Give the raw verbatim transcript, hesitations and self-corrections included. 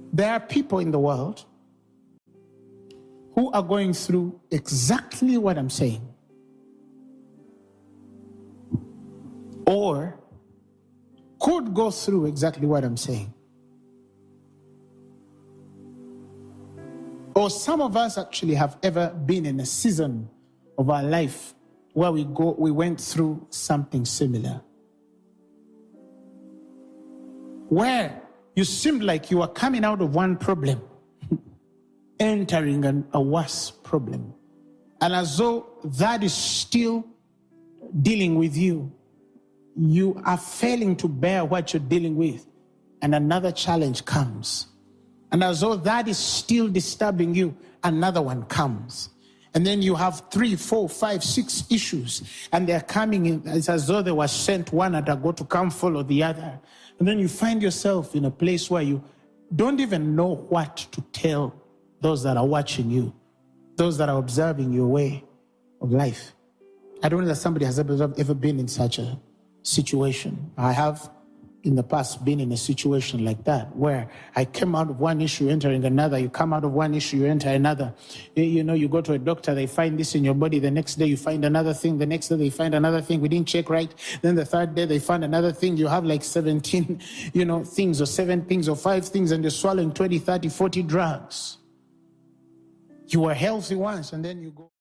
There are people in the world who are going through exactly what I'm saying, or could go through exactly what I'm saying. Or some of us actually have ever been in a season of our life where we go, we went through something similar, where you seemed like you were coming out of one problem, entering an, a worse problem. And as though that is still dealing with you, you are failing to bear what you're dealing with, and another challenge comes. And as though that is still disturbing you, another one comes. And then you have three, four, five, six issues, and they're coming in. It's as though they were sent one at a go to come follow the other. And then you find yourself in a place where you don't even know what to tell those that are watching you, those that are observing your way of life. I don't know that somebody has ever, ever been in such a situation. I have in the past been in a situation like that, where I came out of one issue entering another. You come out of one issue, you enter another. You, you know, you go to a doctor, they find this in your body. The next day you find another thing. The next day they find another thing. We didn't check right. Then the third day they find another thing. You have like seventeen, you know, things, or seven things, or five things, and you're swallowing twenty, thirty, forty drugs. You were healthy once, and then you go.